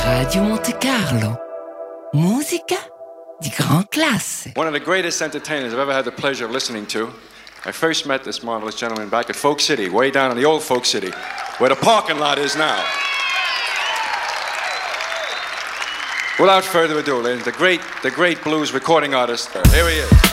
Radio Monte Carlo. Musica di gran classe. One of the greatest entertainers I've ever had the pleasure of listening to. I first met this marvelous gentleman back at Folk City, way down in the old Folk City, where the parking lot is now. Without further ado, ladies, the great blues recording artist, here he is.